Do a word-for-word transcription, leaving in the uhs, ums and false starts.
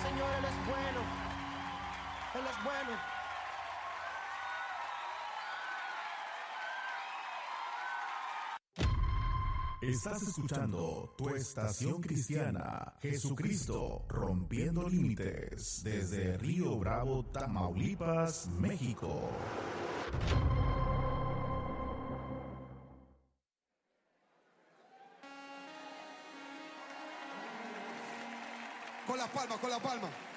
Señor, Él es bueno. Él es bueno. Estás escuchando tu estación cristiana, Jesucristo, rompiendo límites, desde Río Bravo, Tamaulipas, México. Con las palmas, con las palmas.